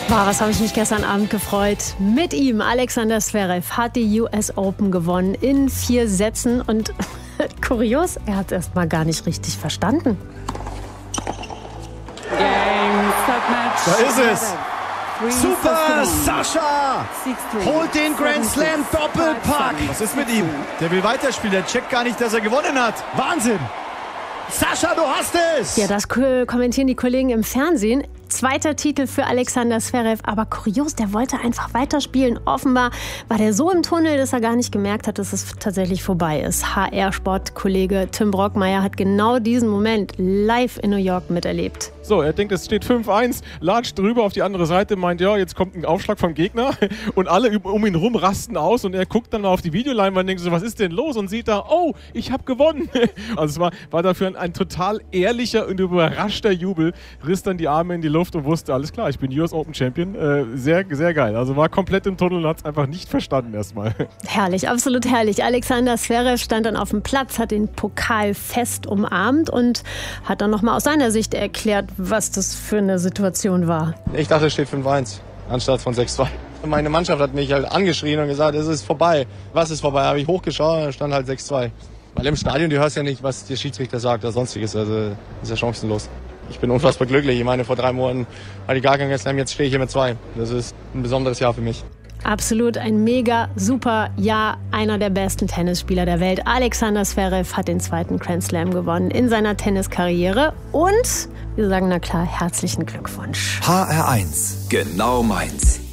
Wow, was habe ich mich gestern Abend gefreut. Mit ihm, Alexander Zverev, hat die US Open gewonnen in 4 Sätzen. Und kurios, er hat es erst mal gar nicht richtig verstanden. Da ist es. Super, Sascha holt den Grand Slam Doppelpack. Was ist mit ihm? Der will weiterspielen, der checkt gar nicht, dass er gewonnen hat. Wahnsinn. Sascha, du hast es. Ja, das kommentieren die Kollegen im Fernsehen. 2. Titel für Alexander Zverev, aber kurios, der wollte einfach weiterspielen. Offenbar war der so im Tunnel, dass er gar nicht gemerkt hat, dass es tatsächlich vorbei ist. HR-Sportkollege Tim Brockmeier hat genau diesen Moment live in New York miterlebt. So, er denkt, es steht 5-1, latscht drüber auf die andere Seite, meint, ja, jetzt kommt ein Aufschlag vom Gegner und alle um ihn rum rasten aus und er guckt dann mal auf die Videoleinwand und denkt so, was ist denn los? Und sieht da, oh, ich habe gewonnen. Also es war dafür ein total ehrlicher und überraschter Jubel, riss dann die Arme in die Luft und wusste, alles klar, ich bin US Open Champion. Sehr, sehr geil. Also war komplett im Tunnel und hat es einfach nicht verstanden erstmal. Herrlich, absolut herrlich. Alexander Zverev stand dann auf dem Platz, hat den Pokal fest umarmt und hat dann nochmal aus seiner Sicht erklärt, was das für eine Situation war. Ich dachte, es steht 5-1 anstatt von 6-2. Meine Mannschaft hat mich halt angeschrien und gesagt, es ist vorbei. Was ist vorbei? Habe ich hochgeschaut und da stand halt 6-2. Weil im Stadion, du hörst ja nicht, was der Schiedsrichter sagt oder sonstiges. Also ist ja chancenlos. Ich bin unfassbar glücklich. Ich meine, vor 3 Monaten hatte ich gar keinen Slam, jetzt stehe ich hier mit 2. Das ist ein besonderes Jahr für mich. Absolut ein mega super Jahr. Einer der besten Tennisspieler der Welt. Alexander Zverev hat den 2. Grand Slam gewonnen in seiner Tenniskarriere. Und wir sagen, na klar, herzlichen Glückwunsch. HR1, genau meins.